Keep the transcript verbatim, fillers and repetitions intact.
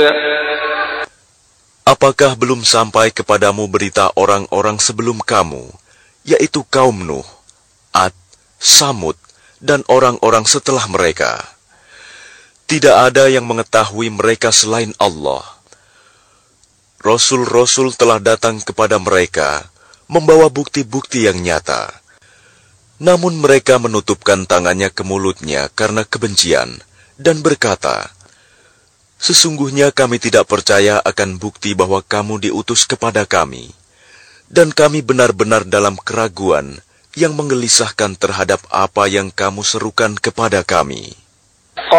Apakah belum sampai kepadamu berita orang-orang sebelum kamu, yaitu kaum Nuh, Ad, Samud, dan orang-orang setelah mereka? Tidak ada yang mengetahui mereka selain Allah. Rasul-rasul telah datang kepada mereka, membawa bukti-bukti yang nyata. Namun mereka menutupkan tangannya ke mulutnya karena kebencian, dan berkata, "Sesungguhnya kami tidak percaya akan bukti bahwa kamu diutus kepada kami, dan kami benar-benar dalam keraguan yang menggelisahkan terhadap apa yang kamu serukan kepada kami."